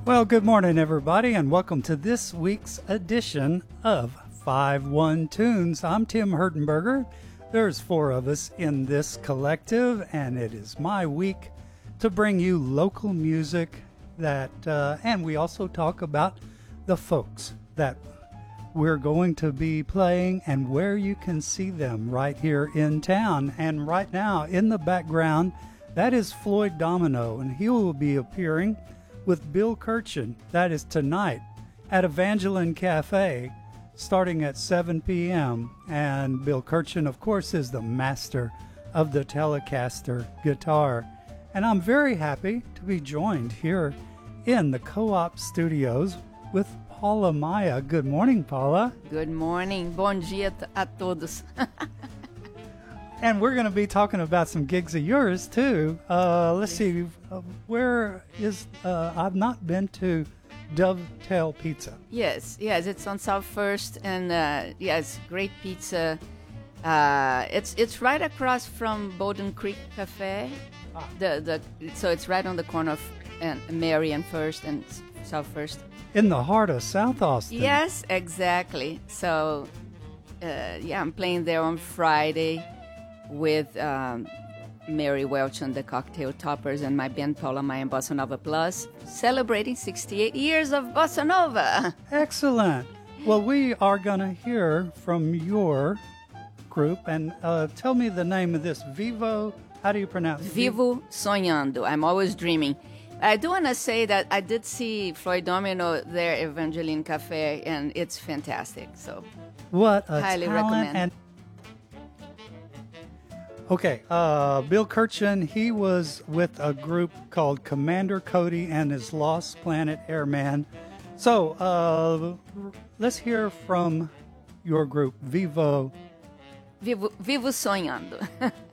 Well, good morning, everybody, and welcome to this week's edition of 5-1 Tunes. I'm Tim Hertenberger. There's four of us in this collective, and it is my week to bring you local music and we also talk about the folks that we're going to be playing and where you can see them right here in town. And right now, in the background, that is Floyd Domino, and he will be appearing with Bill Kirchen. That is tonight at Evangeline Cafe starting at 7 p.m. And Bill Kirchen, of course, is the master of the Telecaster guitar. And I'm very happy to be joined here in the Co-op Studios with Paula Maya. Good morning, Paula. Good morning. Bom dia a todos. And we're going to be talking about some gigs of yours, too. Let's see. Where is... I've not been to Dovetail Pizza. Yes, it's on South First, and yes, great pizza. It's right across from Bowden Creek Cafe. So it's right on the corner of Mary and First and South First. In the heart of South Austin. Yes, exactly. So, I'm playing there on Friday with Mary Welch and the Cocktail Toppers and my band Paula Maya and Bossa Nova Plus, celebrating 68 years of Bossa Nova. Excellent. Well, we are going to hear from your group, and tell me the name of this. Vivo, how do you pronounce it? Vivo Sonhando. I'm always dreaming. I do want to say that I did see Floyd Domino there at Evangeline Cafe, and it's fantastic. So, what a highly talent. recommend. Okay, Bill Kirchen, he was with a group called Commander Cody and his Lost Planet Airman. So, let's hear from your group, Vivo Vivo Sonhando.